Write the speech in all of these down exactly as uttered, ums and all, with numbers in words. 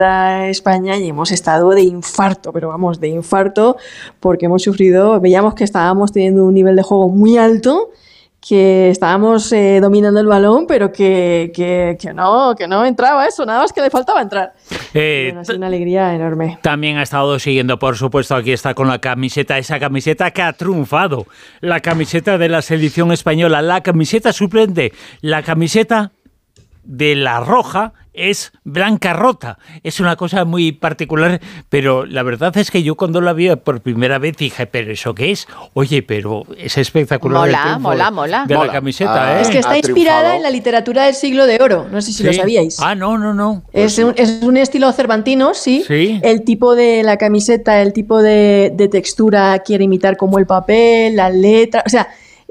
España y hemos estado de infarto, pero vamos, de infarto, porque hemos sufrido, veíamos que estábamos teniendo un nivel de juego muy alto, que estábamos eh, dominando el balón, pero que, que, que, no, que no entraba eso, nada más que le faltaba entrar. Eh, bueno, ha sido una alegría enorme. También ha estado siguiendo, por supuesto, aquí está con la camiseta, esa camiseta que ha triunfado, la camiseta de la selección española, la camiseta suplente, la camiseta de la roja es blanca rota. Es una cosa muy particular, pero la verdad es que yo cuando la vi por primera vez dije, ¿pero eso qué es? Oye, pero es espectacular. Mola, mola, mola. De mola. la camiseta, ah, ¿eh? Es que está inspirada en la literatura del siglo de oro. No sé si ¿Sí? lo sabíais. Ah, no, no, no. Es un, es un estilo cervantino, ¿sí? Sí. El tipo de la camiseta, el tipo de, de textura quiere imitar como el papel, la letra, o sea...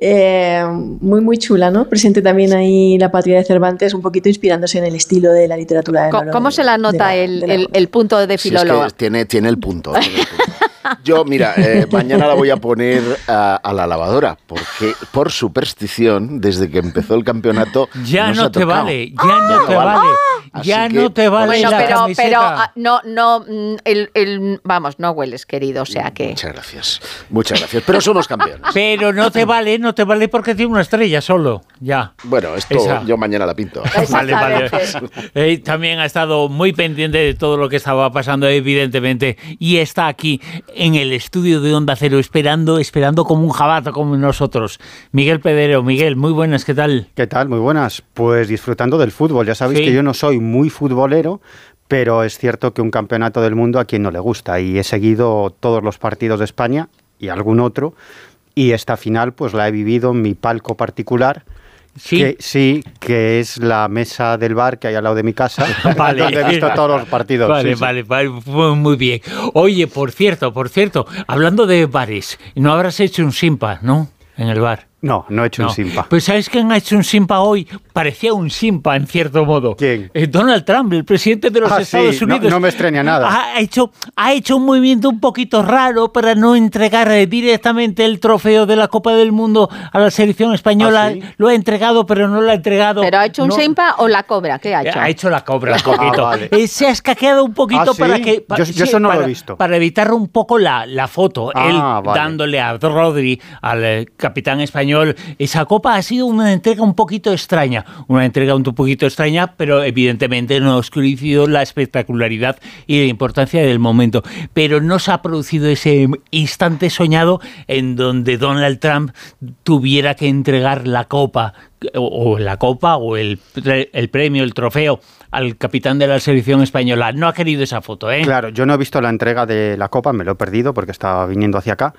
Eh, muy muy chula, ¿no? Presente también ahí la patria de Cervantes, un poquito inspirándose en el estilo de la literatura de ¿Cómo, ¿cómo de, se la nota de la, el, de la... el, el punto de filólogo? Sí, es que tiene, tiene el punto. Tiene el punto. Yo, mira, eh, mañana la voy a poner a, a la lavadora, porque por superstición, desde que empezó el campeonato, ya no, no se te ha vale, ya no, no te vale, vale. ya que, no te vale bueno, la pero, camiseta. Pero uh, no, no, el, el, vamos, no hueles, querido, o sea que... Muchas gracias, muchas gracias, pero somos campeones. Pero no te vale, no te vale porque tiene una estrella solo, ya. Bueno, esto Esa. yo mañana la pinto. Vale, vale. Eh, también ha estado muy pendiente de todo lo que estaba pasando, evidentemente, y está aquí en el estudio de Onda Cero esperando, esperando como un jabato como nosotros. Miguel Pedrero. Miguel, muy buenas, ¿qué tal? ¿Qué tal? Muy buenas. Pues disfrutando del fútbol. Ya sabéis sí. que yo no soy muy futbolero, pero es cierto que un campeonato del mundo a quien no le gusta, y he seguido todos los partidos de España y algún otro, y esta final pues la he vivido en mi palco particular. Sí. Que, sí, que es la mesa del bar que hay al lado de mi casa, vale. donde he visto todos los partidos. Vale, sí, vale, sí. vale, muy bien. Oye, por cierto, por cierto, hablando de bares, no habrás hecho un simpa, ¿no? En el bar. No, no he hecho no. un simpa. Pues ¿sabes quién ha hecho un simpa hoy? Parecía un simpa, en cierto modo. ¿Quién? Eh, Donald Trump, el presidente de los ah, Estados sí. Unidos. No, no me extraña nada. Ha hecho, ha hecho un movimiento un poquito raro para no entregar directamente el trofeo de la Copa del Mundo a la selección española. ¿Ah, sí? Lo ha entregado, pero no lo ha entregado. ¿Pero ha hecho un no. simpa o la cobra? ¿Qué ha hecho? Ha hecho la cobra un ah, poquito. Vale. Eh, se ha escaqueado un poquito ¿Ah, sí? para que... Pa, yo, yo sí, eso no para, lo he visto. Para evitar un poco la, la foto. Ah, Él vale. dándole a Rodri, al eh, capitán español, esa copa ha sido una entrega un poquito extraña. Una entrega un poquito extraña, pero evidentemente no ha oscurecido la espectacularidad y la importancia del momento. Pero no se ha producido ese instante soñado en donde Donald Trump tuviera que entregar la copa, o, o la copa, o el, el premio, el trofeo, al capitán de la selección española. No ha querido esa foto, ¿eh? Claro, yo no he visto la entrega de la copa, me lo he perdido porque estaba viniendo hacia acá.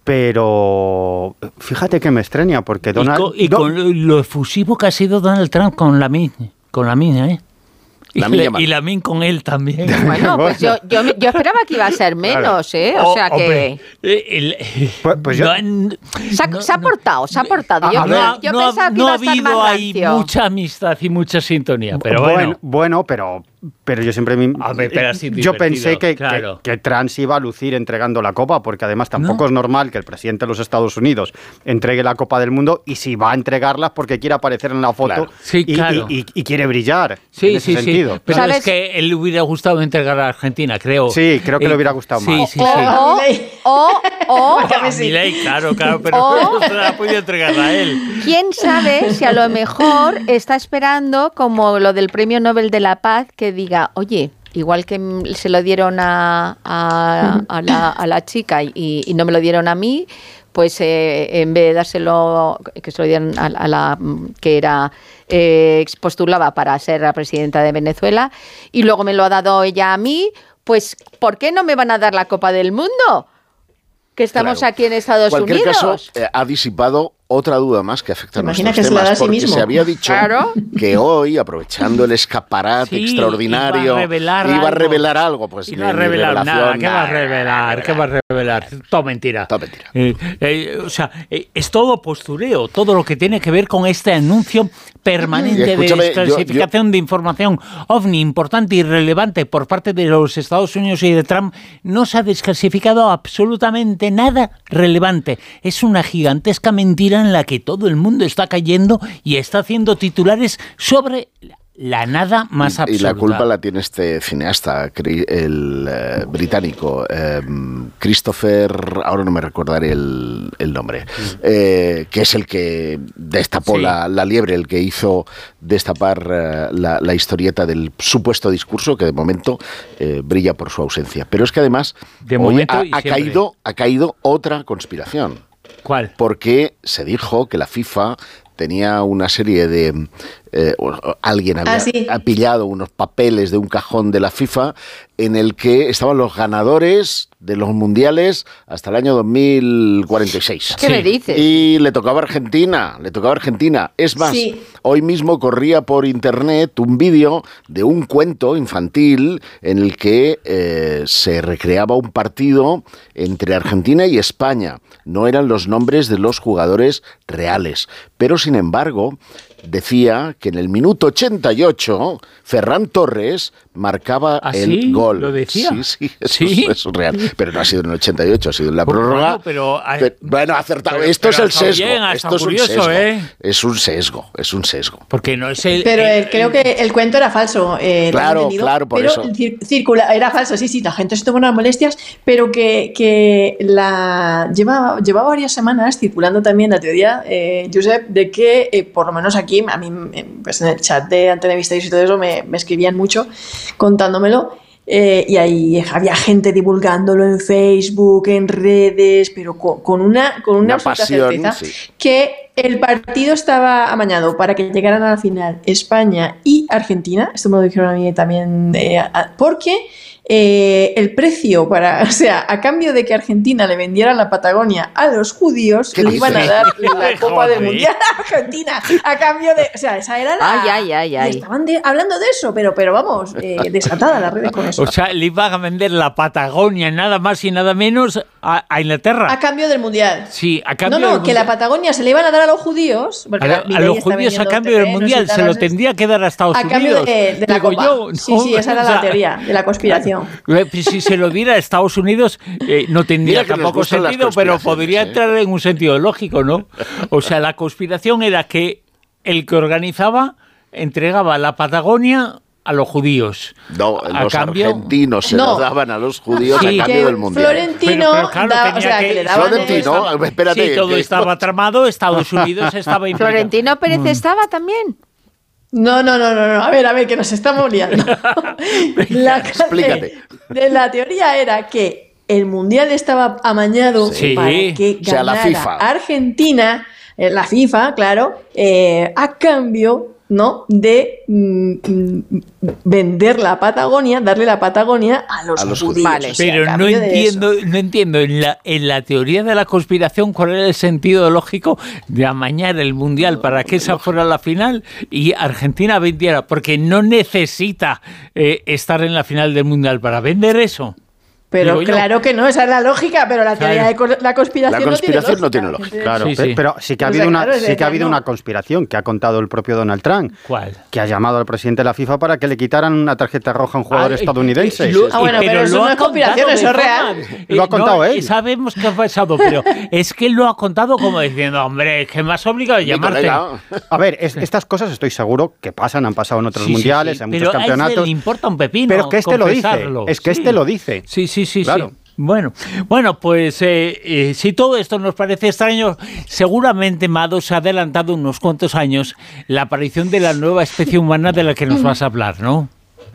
Pero fíjate que me extraña porque Donald... Y con, y con lo efusivo que ha sido Donald Trump con Lamine, con Lamine, ¿eh? Y, Lamine la, y Lamine con él también. Bueno, pues yo, yo, yo esperaba que iba a ser menos, ¿eh? O sea que... El, pues, pues yo... no, se, ha, no, se ha portado, se ha portado. Yo, no, yo no, pensaba que no iba a ha estar habido más ahí rancio. mucha amistad y mucha sintonía, pero bueno. bueno. Bueno, pero... Pero yo siempre me, a ver, pero así yo pensé que, claro. que, que Trump iba a lucir entregando la copa, porque además tampoco ¿No? es normal que el presidente de los Estados Unidos entregue la Copa del Mundo, y si va a entregarla porque quiere aparecer en la foto claro. Sí, y, claro. y, y, y quiere brillar sí, en ese sí, sentido. Sí. Pero ¿Sabes? es que él le hubiera gustado entregar a Argentina, creo. Sí, creo que eh, le hubiera gustado sí, más. Sí, o, sí, o, sí. o, o, a Milei, claro, claro, pero o, no ha podido entregarla a él. ¿Quién sabe si a lo mejor está esperando, como lo del Premio Nobel de la Paz, que diga, oye, igual que se lo dieron a, a, a, la, a la chica y, y no me lo dieron a mí, pues eh, en vez de dárselo, que se lo dieron a, a la que era eh, postulaba para ser la presidenta de Venezuela, y luego me lo ha dado ella a mí, pues ¿por qué no me van a dar la Copa del Mundo? Que estamos claro. aquí en Estados Cualquier Unidos. Caso, eh, ha disipado otra duda más que afecta a nuestros que temas, se, sí porque mismo. se había dicho claro. que hoy, aprovechando el escaparate sí, extraordinario, iba a revelar iba algo. A revelar algo. Pues iba a revelar nada, ¿qué va a revelar? ¿Qué va a revelar? Todo mentira. Todo mentira. Eh, eh, o sea, eh, es todo postureo, todo lo que tiene que ver con este anuncio permanente de desclasificación yo, yo... de información ovni importante y relevante por parte de los Estados Unidos y de Trump. No se ha desclasificado absolutamente nada relevante. Es una gigantesca mentira en la que todo el mundo está cayendo y está haciendo titulares sobre la nada más absurda. Y la culpa la tiene este cineasta, el eh, británico, eh, Christopher, ahora no me recordaré el, el nombre, eh, que es el que destapó sí. la, la liebre, el que hizo destapar eh, la, la historieta del supuesto discurso, que de momento eh, brilla por su ausencia. Pero es que además de hoy momento ha, y ha, caído, ha caído otra conspiración. ¿Cuál? Porque se dijo que la FIFA tenía una serie de... Eh, alguien había ah, sí. ha pillado unos papeles de un cajón de la FIFA en el que estaban los ganadores de los mundiales hasta el año dos mil cuarenta y seis. ¿Qué sí. me dices? Y le tocaba a Argentina, le tocaba a Argentina. Es más, sí. hoy mismo corría por internet un vídeo de un cuento infantil en el que eh, se recreaba un partido entre Argentina y España. No eran los nombres de los jugadores reales, pero sin embargo decía que en el minuto ochenta y ocho Ferran Torres marcaba ¿Ah, el sí? gol. ¿Lo decía? Sí, sí, eso, ¿Sí? Es, eso es real. Pero no ha sido en el ochenta y ocho, ha sido en la pues prórroga. Bueno, pero, pero, bueno, acertado. Pero, Esto pero es el sesgo. Bien, Esto es curioso, un sesgo. ¿eh? Es un sesgo, es un sesgo. Porque no es el... Pero el, el, creo que el cuento era falso. Eh, claro, claro, por pero eso. Cir circula, era falso, sí, sí, la gente se tomó unas molestias, pero que, que la lleva, llevaba varias semanas circulando también la teoría, eh, Josep, de que, eh, por lo menos aquí, a mí, pues en el chat de Antena Visteis y todo eso, me, me escribían mucho contándomelo. Eh, y ahí había gente divulgándolo en Facebook, en redes, pero con, con una, con una, una absoluta pasión, certeza sí. que el partido estaba amañado para que llegaran a la final España y Argentina. Esto me lo dijeron a mí también, eh, porque eh, el precio para, o sea, a cambio de que Argentina le vendiera la Patagonia a los judíos, le iban a dar la Copa del Mundial a Argentina a cambio de, o sea, esa era la... Ay, ay, ay, ay. Y estaban de, hablando de eso, pero, pero vamos, eh, desatada las redes con eso. O sea, le iban a vender la Patagonia nada más y nada menos a, a Inglaterra. A cambio del Mundial. Sí, a cambio No, no, del que la Patagonia se le iban a dar a los judíos. A, la, a los judíos a cambio del Mundial se lo tendría que dar a Estados a Unidos. A cambio de, de la Digo Copa. Yo, sí, no, sí, esa era o sea, la teoría de la conspiración. Si se lo diera a Estados Unidos, eh, no tendría tampoco sentido, pero podría ¿eh? entrar en un sentido lógico, ¿no? O sea, la conspiración era que el que organizaba entregaba la Patagonia a los judíos. No, a los cambio, argentinos se no. lo daban a los judíos sí, a cambio del Mundial. Florentino, pero, pero claro, da, tenía o sea, que, que le daban Florentino, el... espérate. Sí, todo que... estaba tramado, Estados Unidos estaba implicado. ¿Florentino Pérez mm. estaba también? No, no, no, no, no, a ver, a ver, que nos estamos liando. la, Explícate. De la teoría era que el Mundial estaba amañado sí. para que ganara o sea, la FIFA. Argentina, eh, la FIFA, claro, eh, a cambio, ¿no?, de mm, mm, vender la Patagonia, darle la Patagonia a los, a los judíos. Vale. O sea, Pero no entiendo, no entiendo en la, en la teoría de la conspiración cuál era el sentido lógico de amañar el Mundial para que esa fuera la final y Argentina vendiera, porque no necesita eh, estar en la final del Mundial para vender eso. Pero Digo claro yo. que no, esa es la lógica, pero la teoría Claro. de la conspiración, La conspiración no tiene lógica. no tiene lógica. Claro, Sí, pe- sí. pero sí que ha O habido sea, una, claro, es sí que decir, ha habido no. una conspiración que ha contado el propio Donald Trump, ¿Cuál? que ha llamado al presidente de la FIFA para que le quitaran una tarjeta roja a un jugador Ah, estadounidense. y- y lo- Ah, bueno, y- pero eso lo no ha es conspiración, contado de eso es forma- real. Lo ha contado no, él. Sabemos qué ha pasado, pero es que él lo ha contado como diciendo, hombre, es que me has obligado a Mi llamarte. colega. A ver, es- estas cosas estoy seguro que pasan, han pasado en otros Sí, sí, mundiales, sí, en pero muchos a ese campeonatos. le importa un pepino. Pero que este lo dice, confesarlo. es que Sí. este lo dice. Sí, sí, sí, Claro. sí. Bueno, bueno, pues eh, eh, si todo esto nos parece extraño, seguramente Mado se ha adelantado unos cuantos años la aparición de la nueva especie humana de la que nos vas a hablar, ¿no?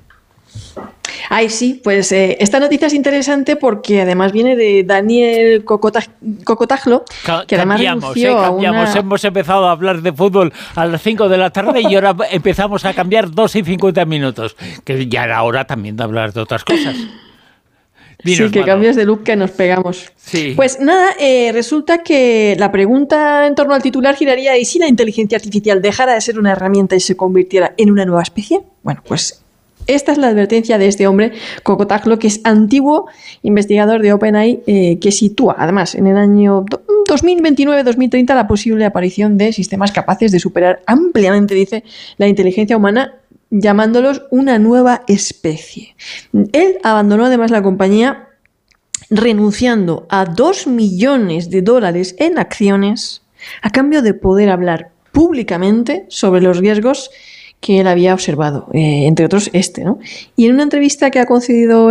Ay, sí, pues eh, esta noticia es interesante porque además viene de Daniel Cocota- Cocotajlo, Ca- que además cambiamos, renunció eh, a cambiamos. una... Hemos empezado a hablar de fútbol a las cinco de la tarde y ahora empezamos a cambiar dos y cincuenta minutos, que ya era hora también de hablar de otras cosas. Dinos, sí, que Mado. cambios de look que nos pegamos. Sí. Pues nada, eh, resulta que la pregunta en torno al titular giraría: ¿y si la inteligencia artificial dejara de ser una herramienta y se convirtiera en una nueva especie? Bueno, pues esta es la advertencia de este hombre, Cocotajlo, que es antiguo investigador de OpenAI, eh, que sitúa además en el año dos mil veintinueve dos mil treinta la posible aparición de sistemas capaces de superar ampliamente, dice, la inteligencia humana, llamándolos una nueva especie. Él abandonó además la compañía renunciando a dos millones de dólares en acciones a cambio de poder hablar públicamente sobre los riesgos que él había observado, eh, entre otros este, ¿no? Y en una entrevista que ha concedido